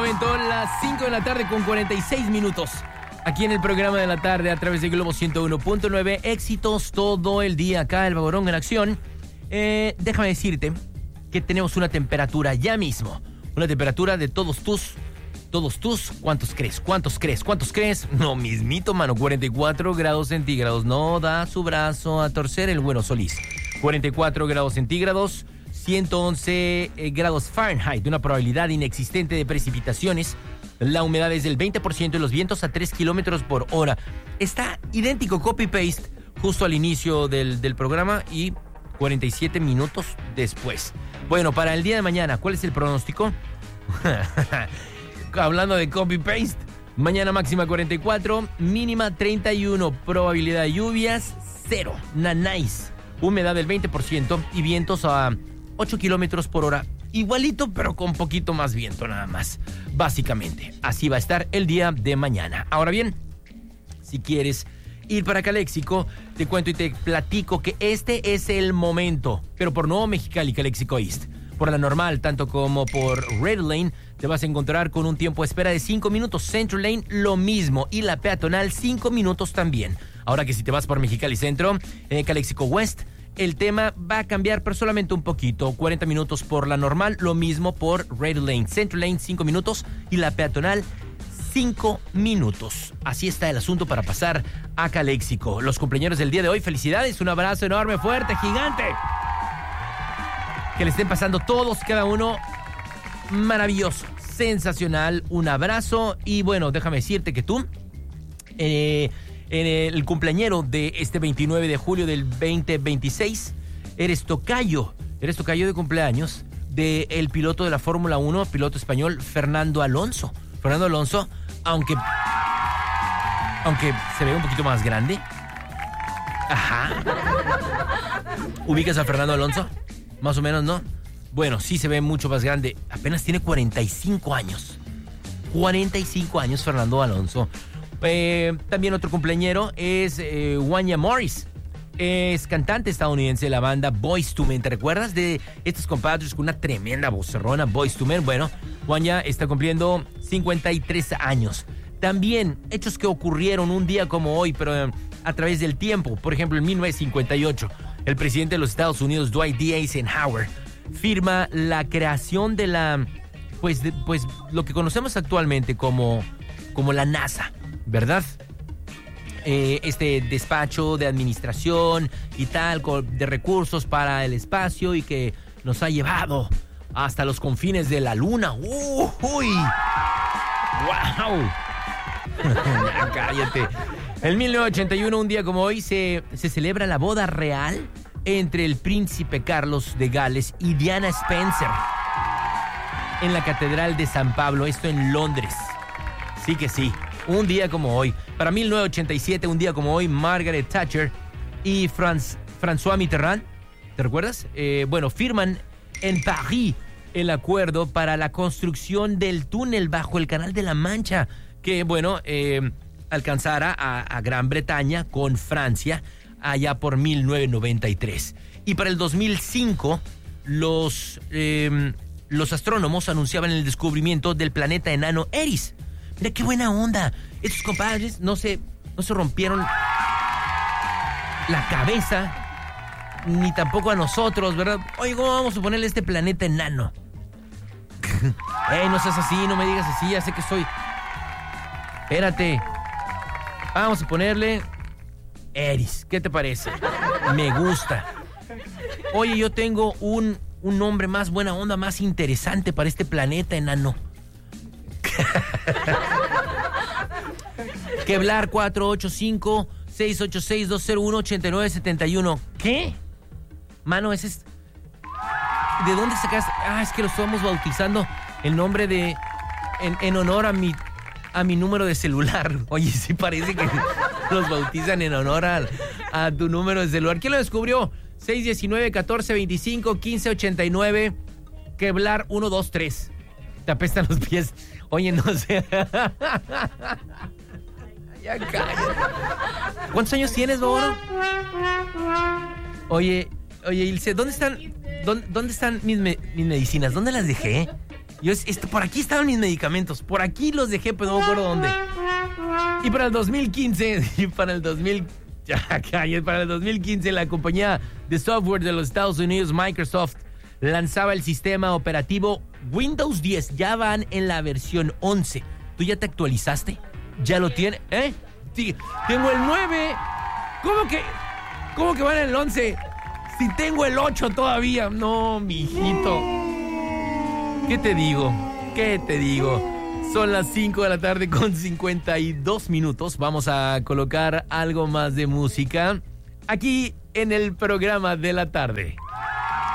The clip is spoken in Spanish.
momento, las 5 de la tarde con 46 minutos. Aquí en el programa de la tarde a través de Globo 101.9. Éxitos todo el día acá, el Vaporón en acción. Déjame decirte que tenemos una temperatura ya mismo. Una temperatura de todos tus. ¿Cuántos crees? No, mismito, mano. 44 grados centígrados. No da su brazo a torcer el bueno Solís. 44 grados centígrados. 111 grados Fahrenheit, una probabilidad inexistente de precipitaciones. La humedad es del 20% y los vientos a 3 kilómetros por hora. Está idéntico, copy-paste, justo al inicio del programa y 47 minutos después. Bueno, para el día de mañana, ¿cuál es el pronóstico? Hablando de copy-paste, mañana máxima 44, mínima 31, probabilidad de lluvias 0, nanáis, humedad del 20% y vientos a 8 kilómetros por hora. Igualito, pero con poquito más viento nada más. Básicamente, así va a estar el día de mañana. Ahora bien, si quieres ir para Calexico, te cuento y te platico que este es el momento. Pero por Nuevo Mexicali, Calexico East, por la normal, tanto como por Red Lane, te vas a encontrar con un tiempo de espera de 5 minutos. Central Lane, lo mismo. Y la peatonal, 5 minutos también. Ahora que si te vas por Mexicali Centro, Calexico West, el tema va a cambiar, pero solamente un poquito. 40 minutos por la normal, lo mismo por Red Lane. Central Lane, 5 minutos. Y la peatonal, 5 minutos. Así está el asunto para pasar a Calexico. Los cumpleaños del día de hoy, felicidades. Un abrazo enorme, fuerte, gigante. Que le estén pasando todos, cada uno, maravilloso, sensacional. Un abrazo. Y bueno, déjame decirte que tú, en el cumpleañero de este 29 de julio del 2026, eres tocayo de cumpleaños del piloto de la Fórmula 1, piloto español, Fernando Alonso. Fernando Alonso, aunque se ve un poquito más grande. Ajá. ¿Ubicas a Fernando Alonso? Más o menos, ¿no? Bueno, sí se ve mucho más grande. Apenas tiene 45 años. 45 años Fernando Alonso. También otro cumpleañero es Wanya Morris. Es cantante estadounidense de la banda Boyz II Men. ¿Te recuerdas de estos compadres con una tremenda vocerrona, Boyz II Men? Bueno, Wanya está cumpliendo 53 años. También hechos que ocurrieron un día como hoy, pero a través del tiempo. Por ejemplo, en 1958, el presidente de los Estados Unidos, Dwight D. Eisenhower, firma la creación de la, pues lo que conocemos actualmente como la NASA, ¿verdad? Este despacho de administración y tal, de recursos para el espacio y que nos ha llevado hasta los confines de la luna. ¡Uy! ¡Wow! Cállate. En 1981, un día como hoy, se celebra la boda real entre el príncipe Carlos de Gales y Diana Spencer en la Catedral de San Pablo, esto en Londres. Sí que sí, un día como hoy. Para 1987, un día como hoy, Margaret Thatcher y François Mitterrand, ¿te recuerdas? Firman en París el acuerdo para la construcción del túnel bajo el Canal de la Mancha, que, alcanzara a Gran Bretaña con Francia allá por 1993. Y para el 2005, los astrónomos anunciaban el descubrimiento del planeta enano Eris. Mira qué buena onda. Estos compadres no se rompieron la cabeza, ni tampoco a nosotros, ¿verdad? Oye, ¿cómo vamos a ponerle este planeta enano? No seas así, no me digas así, ya sé que soy... Espérate. Vamos a ponerle Eris. ¿Qué te parece? Me gusta. Oye, yo tengo un nombre más buena onda, más interesante para este planeta enano. Kevlar 485-686-201-8971. ¿Qué? Mano, ese es... ¿De dónde sacaste? Es que lo estamos bautizando el nombre de... En honor a mi número de celular. Oye, sí parece que los bautizan en honor a tu número de celular. ¿Quién lo descubrió? 619-1425-1589. Kevlar 123. Te apestan los pies. Oye, no sé. Ya cállate. ¿Cuántos años tienes, Boboro? Oye, Ilse, ¿dónde están mis medicinas? ¿Dónde las dejé? Por aquí estaban mis medicamentos. Por aquí los dejé, pero no me acuerdo dónde. Y para el 2015, para el 2015, la compañía de software de los Estados Unidos, Microsoft, lanzaba el sistema operativo Windows 10. Ya van en la versión 11. ¿Tú ya te actualizaste? ¿Ya lo tienes? Sí, tengo el 9. ¿Cómo que van en el 11? Si tengo el 8 todavía. No, mijito. ¿Qué te digo? Son las 5 de la tarde con 52 minutos. Vamos a colocar algo más de música aquí en el programa de la tarde.